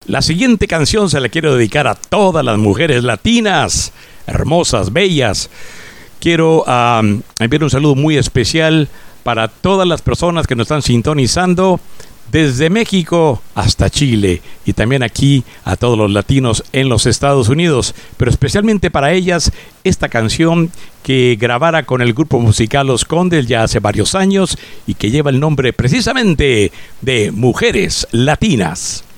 La siguiente canción se la quiero dedicar a todas las mujeres latinas, hermosas, bellas. Quiero enviar un saludo muy especial para todas las personas que nos están sintonizando desde México hasta Chile y también aquí a todos los latinos en los Estados Unidos, pero especialmente para ellas esta canción que grabara con el grupo musical Los Condes ya hace varios años y que lleva el nombre precisamente de Mujeres Latinas.